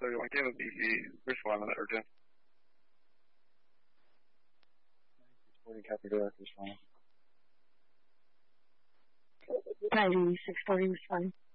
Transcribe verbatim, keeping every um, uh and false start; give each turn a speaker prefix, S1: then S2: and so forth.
S1: thirty-one K with B C, respond to that urgent.
S2: forty copy direct, respond.
S3: ninety-six forty, respond.